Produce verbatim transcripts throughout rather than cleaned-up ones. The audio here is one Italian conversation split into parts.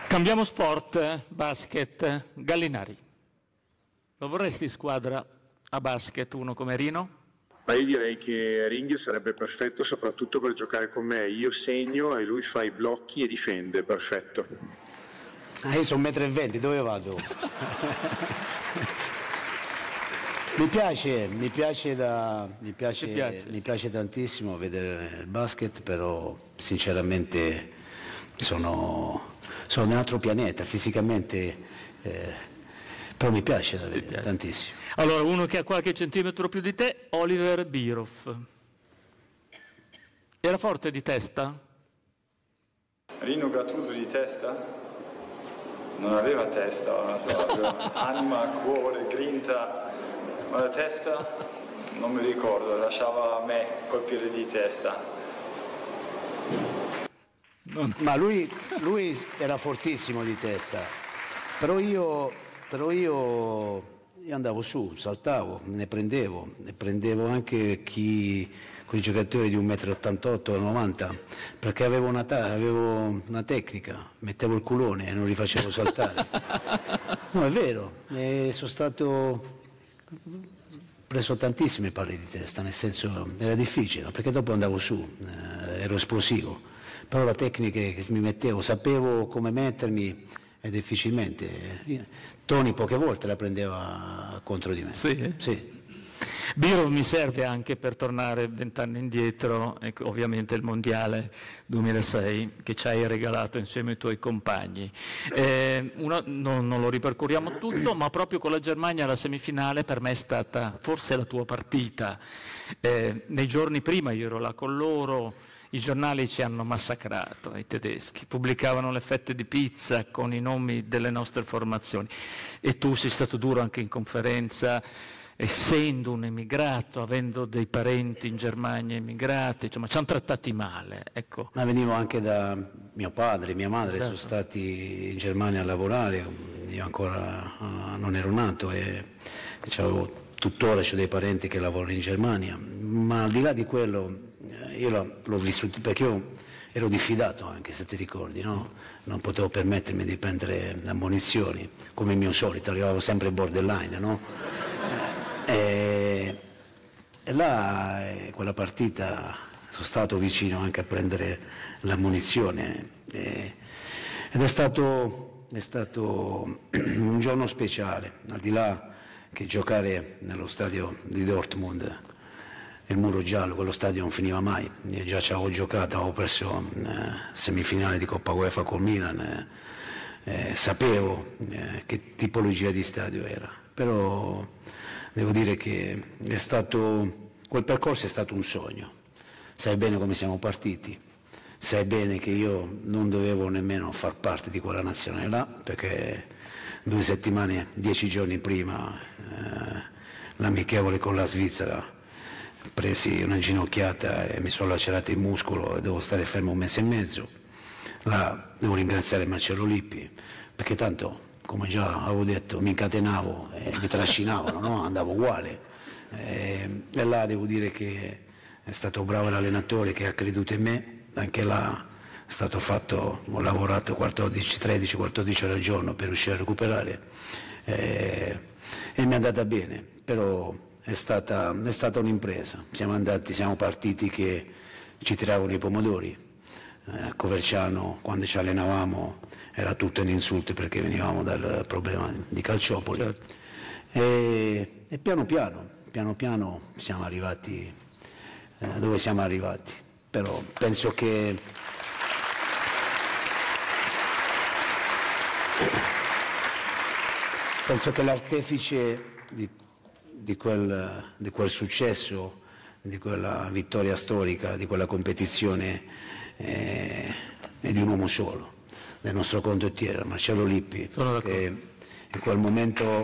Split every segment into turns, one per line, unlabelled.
Cambiamo sport, basket, Gallinari. Lo vorresti in squadra a basket, uno come Rino?
Ma io direi che Ring sarebbe perfetto soprattutto per giocare con me. Io segno e lui fa i blocchi e difende, perfetto.
Ah, io sono un metro e venti, dove vado? mi piace, mi piace, da, mi, piace,
piace.
mi piace tantissimo vedere il basket, però sinceramente sono, sono di un altro pianeta, fisicamente, eh, però mi piace da vedere tantissimo.
Allora, uno che ha qualche centimetro più di te, Oliver Bierhoff. Era forte di testa?
Rino Gattuso di testa? Non aveva testa, non so, aveva anima, cuore, grinta, ma la testa non mi ricordo, lasciava a me colpire di testa.
Ma lui, lui era fortissimo di testa, però io, però io, io andavo su, saltavo, ne prendevo, ne prendevo anche chi, quei giocatori di un metro e ottantotto, novanta, perché avevo una, ta- avevo una tecnica, mettevo il culone e non li facevo saltare. No, è vero, e sono stato preso tantissime palle di testa, nel senso era difficile, perché dopo andavo su, eh, ero esplosivo, però la tecnica che mi mettevo, sapevo come mettermi e difficilmente. Tony poche volte la prendeva contro di me.
Sì?
Sì.
Bierhoff mi serve anche per tornare vent'anni indietro, ecco, ovviamente il mondiale duemilasei che ci hai regalato insieme ai tuoi compagni. Eh, una, no, non lo ripercorriamo tutto, ma proprio con la Germania la semifinale per me è stata forse la tua partita. Eh, nei giorni prima io ero là con loro, i giornali ci hanno massacrato, i tedeschi, pubblicavano le fette di pizza con i nomi delle nostre formazioni e tu sei stato duro anche in conferenza, essendo un emigrato, avendo dei parenti in Germania emigrati, insomma ci hanno trattati male. Ecco.
Ma venivo anche da mio padre, mia madre,
certo.
Sono stati in Germania a lavorare, io ancora uh, non ero nato e c'avevo tuttora c'ho dei parenti che lavorano in Germania, ma al di là di quello io l'ho vissuto perché io ero diffidato anche, se ti ricordi, no? Non potevo permettermi di prendere ammonizioni, come il mio solito, arrivavo sempre borderline, no? E, e là, eh, quella partita, sono stato vicino anche a prendere l'ammonizione e, ed è stato, è stato un giorno speciale, al di là che giocare nello stadio di Dortmund, il muro giallo, quello stadio non finiva mai, io già ci avevo giocato, avevo perso eh, semifinale di Coppa UEFA con Milan, eh, eh, sapevo eh, che tipologia di stadio era, però devo dire che è stato, quel percorso è stato un sogno, sai bene come siamo partiti, sai bene che io non dovevo nemmeno far parte di quella nazionale là, perché due settimane, dieci giorni prima, eh, l'amichevole con la Svizzera, presi una ginocchiata e mi sono lacerato il muscolo e devo stare fermo un mese e mezzo. Là devo ringraziare Marcello Lippi, perché tanto, come già avevo detto, mi incatenavo e mi trascinavano, no? Andavo uguale. E, e là devo dire che è stato bravo l'allenatore che ha creduto in me, anche là è stato fatto, ho lavorato quattordici, tredici, quattordici ore al giorno per riuscire a recuperare e, e mi è andata bene, però è stata, è stata un'impresa, siamo andati, siamo partiti che ci tiravano i pomodori, a Coverciano quando ci allenavamo era tutto un insulto perché venivamo dal problema di Calciopoli, certo. e, e piano piano, piano piano siamo arrivati eh, dove siamo arrivati, però penso che penso che l'artefice di, di, quel, di quel successo, di quella vittoria storica, di quella competizione eh, è di un uomo solo, del nostro condottiere, Marcello Lippi, che in quel momento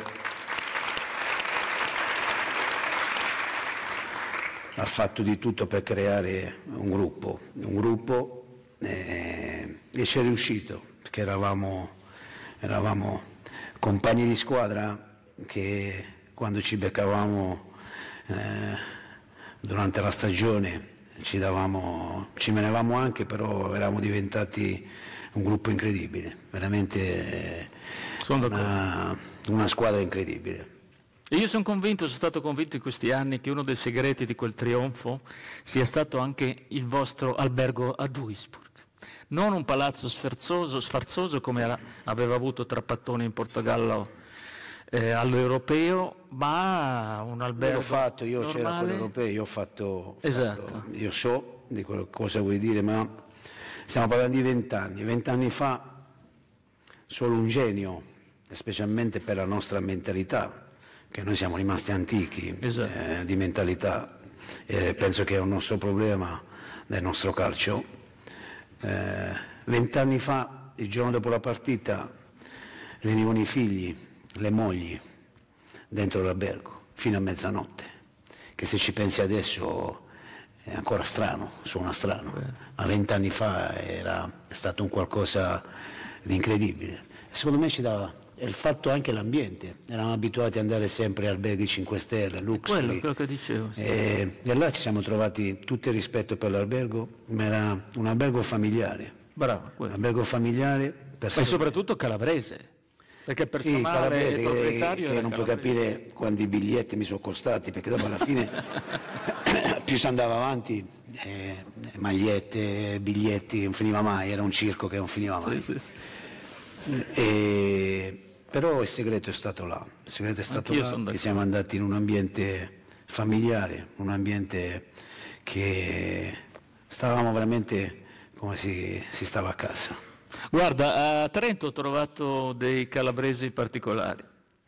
ha fatto di tutto per creare un gruppo, un gruppo eh, e ci è riuscito, perché eravamo, eravamo compagni di squadra che quando ci beccavamo eh, durante la stagione ci davamo, ci menavamo anche, però eravamo diventati un gruppo incredibile, veramente una, una squadra incredibile.
E io sono convinto, sono stato convinto in questi anni che uno dei segreti di quel trionfo sia stato anche il vostro albergo a Duisburg. Non un palazzo sferzoso, sfarzoso come era, aveva avuto Trapattoni in Portogallo eh, all'Europeo, ma un albergo
Io l'ho fatto, io
normale.
c'era con l'Europeo, io ho fatto,
Esatto.
fatto, io so di cosa vuoi dire, ma stiamo parlando di vent'anni. Vent'anni fa solo un genio, specialmente per la nostra mentalità, che noi siamo rimasti antichi,
esatto.
eh, di mentalità, e penso che è un nostro problema del nostro calcio. Vent'anni eh, fa, il giorno dopo la partita, venivano i figli, le mogli, dentro l'albergo, fino a mezzanotte, che se ci pensi adesso è ancora strano, suona strano, Beh. ma vent'anni fa era è stato un qualcosa di incredibile. Secondo me ci dava il fatto anche l'ambiente, eravamo abituati ad andare sempre a alberghi cinque stelle, luxury,
quello, quello che dicevo, sì.
e, e allora ci siamo trovati tutto il rispetto per l'albergo, ma era un albergo familiare.
Bravo,
un albergo familiare
per e soprattutto calabrese, perché il personale
sì, calabrese,
il proprietario
che, che non puoi capire quanti biglietti mi sono costati, perché dopo alla fine più si andava avanti, eh, magliette, biglietti, non finiva mai, era un circo che non finiva mai. Sì, sì, sì. E, però il segreto è stato là, il segreto è stato là, che siamo andati in un ambiente familiare, un ambiente che stavamo veramente come si, si stava a casa.
Guarda, a Trento ho trovato dei calabresi particolari.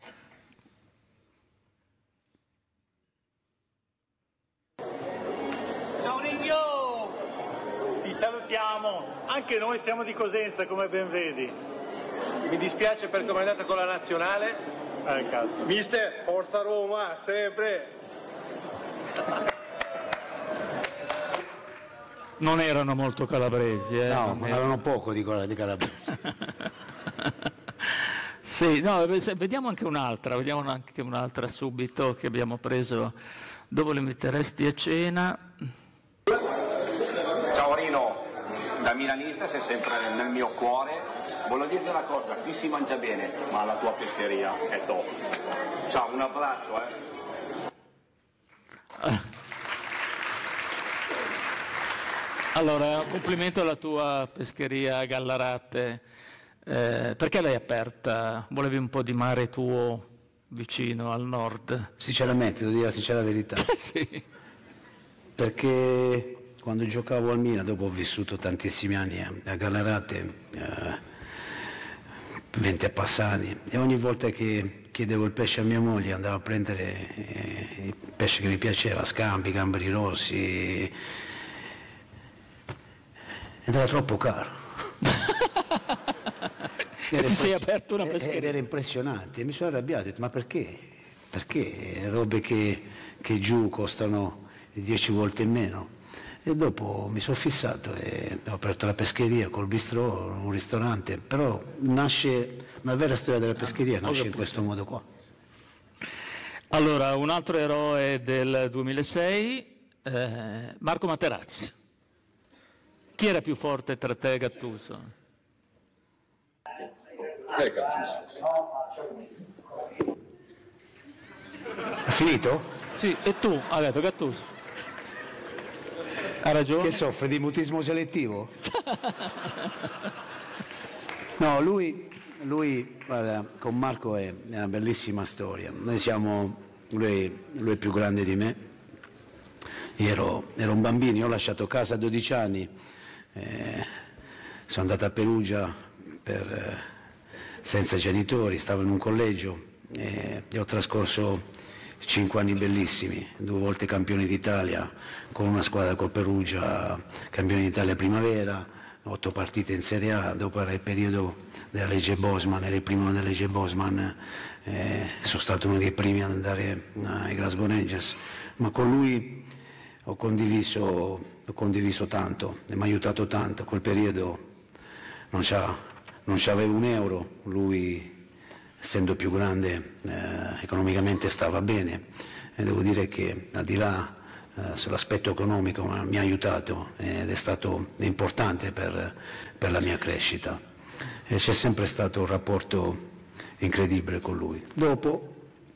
Ciao Ningio! Ti salutiamo, anche noi siamo di Cosenza come ben vedi. Mi dispiace per come è andata con la nazionale. Eh, cazzo. Mister, forza Roma, sempre.
Non erano molto calabresi, eh?
No, ma erano poco di, di calabresi.
Sì, no, vediamo anche un'altra, vediamo anche un'altra subito che abbiamo preso. Dove le metteresti a cena?
Ciao Rino, da milanista sei sempre nel mio cuore. Voglio dirti una cosa, qui si mangia bene, ma la tua pescheria è top. Ciao, un abbraccio, eh.
Allora, complimento alla tua pescheria a Gallarate. Eh, perché l'hai aperta? Volevi un po' di mare tuo vicino al nord?
Sinceramente, devo dire la sincera verità.
Sì.
Perché quando giocavo al Milan, dopo ho vissuto tantissimi anni a Gallarate, eh, venti a Passani, e ogni volta che chiedevo il pesce a mia moglie andavo a prendere eh, il pesce che mi piaceva, scampi, gamberi rossi, ed era troppo caro.
E ti sei aperto una pescheria?
Era impressionante, e mi sono arrabbiato, ho detto, ma perché? Perché robe che, che giù costano dieci volte in meno? E dopo mi sono fissato e ho aperto la pescheria col bistrò, un ristorante, però nasce una vera storia della pescheria, nasce in questo modo qua.
Allora, un altro eroe del duemilasei, eh, Marco Materazzi. Chi era più forte tra te e Gattuso?
Eh, Gattuso.
Ha finito?
Sì, e tu? Ha detto Gattuso. Ha ragione?
Che soffre di mutismo selettivo? No, lui, lui guarda, con Marco è una bellissima storia. Noi siamo, lui, lui è più grande di me. Io ero, ero un bambino, io ho lasciato casa a dodici anni, eh, sono andato a Perugia per, eh, senza genitori, stavo in un collegio eh, e ho trascorso cinque anni bellissimi, due volte campioni d'Italia con una squadra col Perugia, campioni d'Italia primavera, otto partite in Serie A, dopo era il periodo della legge Bosman, era il primo della legge Bosman, eh, sono stato uno dei primi ad andare ai Glasgow Rangers, ma con lui ho condiviso, ho condiviso tanto, e mi ha aiutato tanto, quel periodo non c'ha, non c'avevo un euro, lui essendo più grande eh, economicamente stava bene, e devo dire che al di là eh, sull'aspetto economico, ma mi ha aiutato ed è stato importante per, per la mia crescita. E c'è sempre stato un rapporto incredibile con lui. Dopo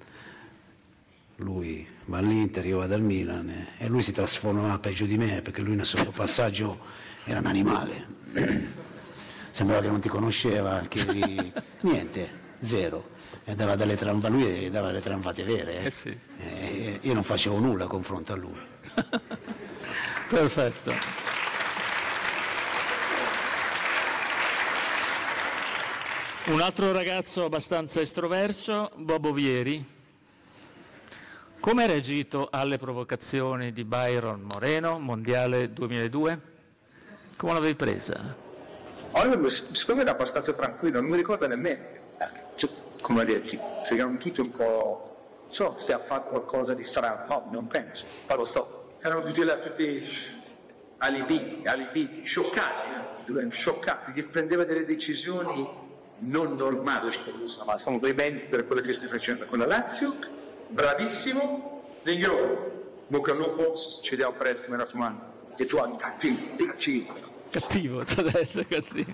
lui va all'Inter, io vado al Milan e, e lui si trasforma peggio di me, perché lui nel suo passaggio era un animale. Sembrava che non ti conosceva, che eri niente, zero. E dava delle tramva, lui dava le tramvate vere. Eh?
Eh sì.
E io non facevo nulla a confronto a lui.
Perfetto. Un altro ragazzo abbastanza estroverso, Bobo Vieri. Come hai reagito alle provocazioni di Byron Moreno, Mondiale duemiladue? Come l'avevi presa?
Allora, secondo me era abbastanza tranquillo, non mi ricordo nemmeno, cioè, come detto, erano tutti un po', non so se ha fatto qualcosa di strano, no, non penso, ma lo so, erano tutti là, tutti alibiti, alibiti, scioccati, eh? scioccati, che prendeva delle decisioni non normali, ma stiamo bene per quello che stai facendo con la Lazio, bravissimo, ringrazio, bocca al lupo, ci diamo presto, mi raccomando, e tu hai cattivo, cattivo.
Cattivo, adesso cattivo.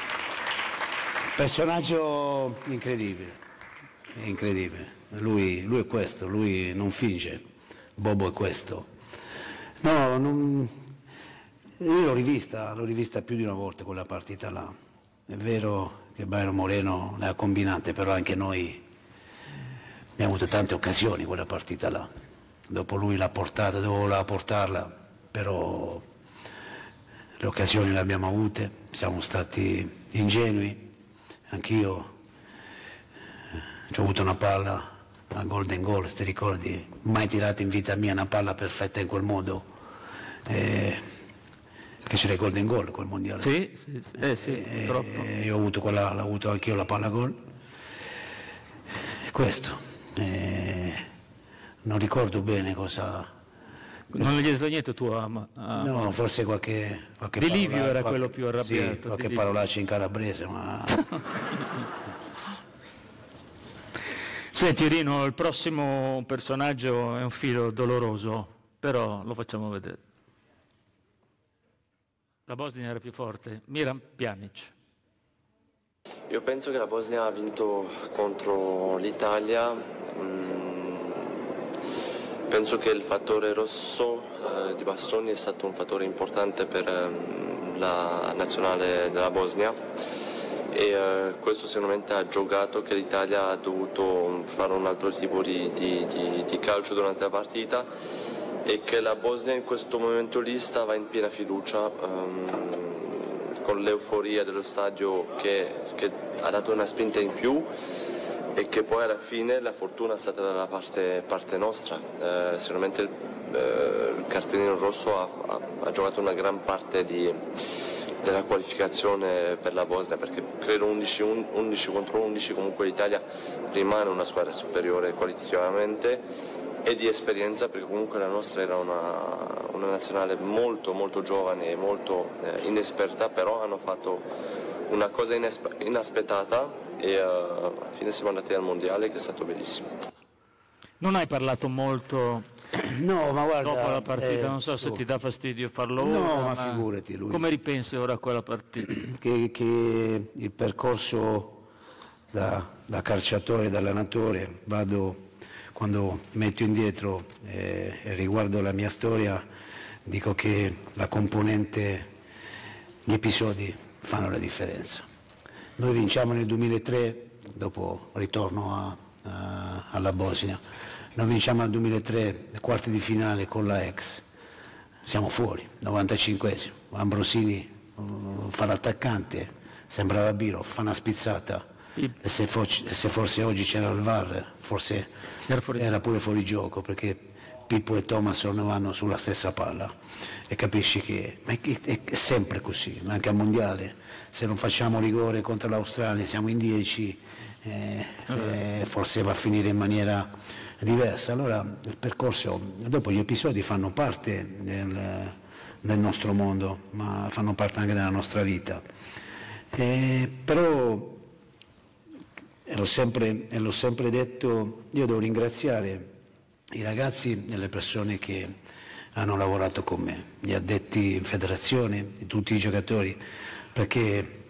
Personaggio incredibile, incredibile. Lui, lui è questo, lui non finge, Bobo è questo. No, non, io l'ho rivista, l'ho rivista più di una volta quella partita là. È vero che Byron Moreno le ha combinate, però anche noi abbiamo avuto tante occasioni quella partita là. Dopo lui l'ha portata, dove voleva portarla, però le occasioni le abbiamo avute, siamo stati ingenui. Anch'io ho avuto una palla a Golden Goal, se ti ricordi, mai tirata in vita mia una palla perfetta in quel modo, eh, che c'era il Golden Goal quel mondiale.
Sì, sì, sì, eh, sì
eh,
purtroppo.
Io ho avuto quella, l'ho avuto anch'io la palla gol. Questo, eh, non ricordo bene cosa.
Non gli hai detto niente tu a... a...
No, forse qualche... qualche
Di Livio era
qualche,
quello più arrabbiato.
Sì, qualche parolaccia in calabrese, ma...
Senti Rino, il prossimo personaggio è un filo doloroso, però lo facciamo vedere. La Bosnia era più forte. Miran Pjanic.
Io penso che la Bosnia ha vinto contro l'Italia. Mm. Penso che il fattore rosso eh, di Bastoni è stato un fattore importante per eh, la nazionale della Bosnia e eh, questo sicuramente ha giocato che l'Italia ha dovuto fare un altro tipo di, di, di, di calcio durante la partita e che la Bosnia in questo momento lì stava in piena fiducia ehm, con l'euforia dello stadio che, che ha dato una spinta in più e che poi alla fine la fortuna è stata dalla parte, parte nostra. Eh, sicuramente il, eh, il cartellino rosso ha, ha, ha giocato una gran parte di, della qualificazione per la Bosnia, perché credo undici, undici contro undici comunque l'Italia rimane una squadra superiore qualitativamente e di esperienza, perché comunque la nostra era una, una nazionale molto molto giovane e molto eh, inesperta, però hanno fatto una cosa inespe- inaspettata e uh, alla fine siamo andati al mondiale, che è stato bellissimo.
Non hai parlato molto
no, ma guarda,
dopo la partita,
eh,
non so se
oh.
ti dà fastidio farlo
no,
ora.
No, ma figurati lui.
Come ripensi ora a quella partita?
Che, che il percorso da, da calciatore e da allenatore, vado, quando metto indietro eh, e riguardo la mia storia, dico che la componente, gli episodi fanno la differenza. Noi vinciamo nel duemilatré, dopo ritorno a, a, alla Bosnia, noi vinciamo nel duemilatré, le quarti di finale con la ex, siamo fuori, novantacinquesimo, Ambrosini uh, fa l'attaccante, sembrava Biro, fa una spizzata, sì. e, se fo- e se forse oggi c'era il V A R, forse era, era pure fuori gioco, perché Pippo e Thomasson vanno sulla stessa palla e capisci che ma è, è, è sempre così, anche al mondiale. Se non facciamo rigore contro l'Australia, siamo in dieci, eh, eh, forse va a finire in maniera diversa. Allora il percorso, dopo gli episodi fanno parte del, del nostro mondo, ma fanno parte anche della nostra vita. Eh, però, e l'ho sempre, e l'ho sempre detto, io devo ringraziare i ragazzi e le persone che, hanno lavorato con me, gli addetti in federazione, tutti i giocatori, perché